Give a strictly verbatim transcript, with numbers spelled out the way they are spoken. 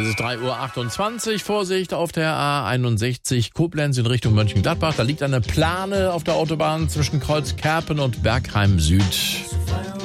Es ist drei Uhr achtundzwanzig. Vorsicht auf der A einundsechzig Koblenz in Richtung Mönchengladbach. Da liegt eine Plane auf der Autobahn zwischen Kreuzkerpen und Bergheim Süd.